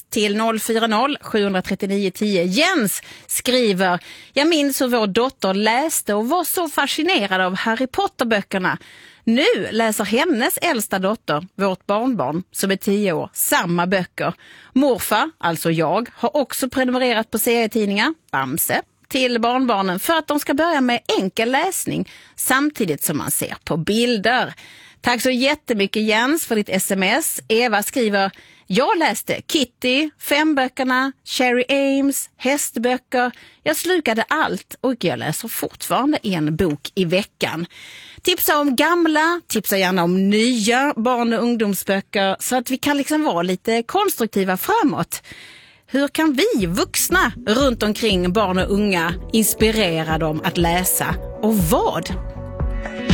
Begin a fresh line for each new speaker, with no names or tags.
till 040 739 10. Jens skriver: jag minns hur vår dotter läste och var så fascinerad av Harry Potter-böckerna. Nu läser hennes äldsta dotter, vårt barnbarn som är 10 år, samma böcker. Morfar, alltså jag, har också prenumererat på serietidningar, Bamse, till barnbarnen för att de ska börja med enkel läsning samtidigt som man ser på bilder. Tack så jättemycket Jens för ditt sms. Eva skriver: jag läste Kitty, 5-böckerna, Cherry Ames, hästböcker. Jag slukade allt och jag läser fortfarande en bok i veckan. Tipsa om gamla, tipsa gärna om nya barn- och ungdomsböcker så att vi kan liksom vara lite konstruktiva framåt. Hur kan vi vuxna runt omkring barn och unga inspirera dem att läsa och vad?